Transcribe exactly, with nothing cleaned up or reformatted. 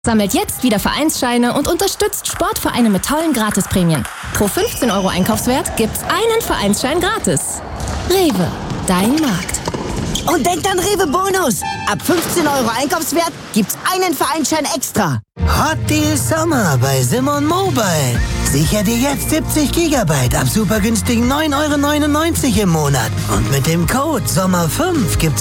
Sammelt jetzt wieder Vereinsscheine und unterstützt Sportvereine mit tollen Gratisprämien. Pro fünfzehn Euro Einkaufswert gibt's einen Vereinsschein gratis. Rewe, dein Markt. Und denkt an Rewe Bonus. Ab fünfzehn Euro Einkaufswert gibt's einen Vereinsschein extra. Hot Deal Sommer bei Simon Mobile. Sicher dir jetzt siebzig Gigabyte ab super günstigen neun Euro neunundneunzig im Monat. Und mit dem Code Sommer fünf gibt's